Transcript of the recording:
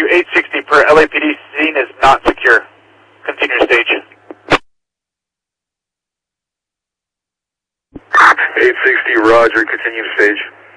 860 per LAPD scene is not secure. Continue stage. 860, roger, continue to stage.